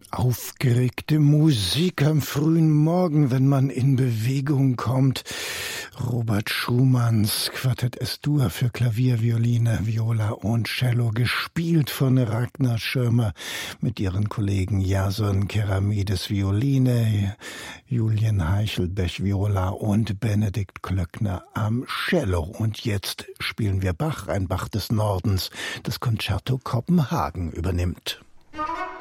Aufgeregte Musik am frühen Morgen, wenn man in Bewegung kommt. Robert Schumanns Quartett S-Dur für Klavier, Violine, Viola und Cello, gespielt von Ragnar Schirmer mit ihren Kollegen Jason Keramides Violine, Julien Heichelbech Viola und Benedikt Klöckner am Cello. Und jetzt spielen wir Bach, ein Bach des Nordens, das Concerto Kopenhagen übernimmt.